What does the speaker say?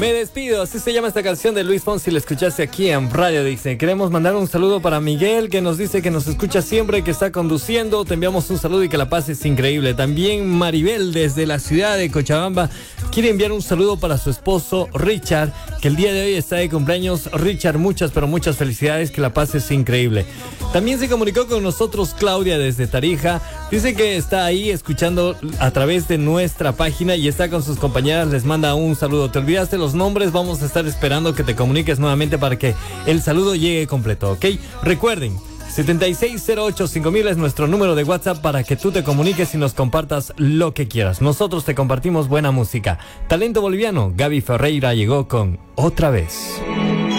Me despido, así se llama esta canción de Luis Fonsi, la escuchaste aquí en Radio Dixie. Queremos mandar un saludo para Miguel, que nos dice que nos escucha siempre, que está conduciendo. Te enviamos un saludo y que la pases increíble. También Maribel, desde la ciudad de Cochabamba, quiere enviar un saludo para su esposo Richard, que el día de hoy está de cumpleaños. Richard, muchas, pero muchas felicidades, que la pases increíble. También se comunicó con nosotros Claudia desde Tarija. Dice que está ahí escuchando a través de nuestra página y está con sus compañeras. Les manda un saludo. Te olvidaste los nombres, vamos a estar esperando que te comuniques nuevamente para que el saludo llegue completo, ¿ok? Recuerden, 76085000 es nuestro número de WhatsApp para que tú te comuniques y nos compartas lo que quieras. Nosotros te compartimos buena música. Talento boliviano, Gaby Ferreira llegó con Otra Vez.